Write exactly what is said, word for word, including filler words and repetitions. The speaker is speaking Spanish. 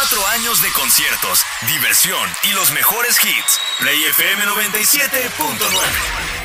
veinticuatro años de conciertos, diversión y los mejores hits. Play F M noventa y siete punto nueve.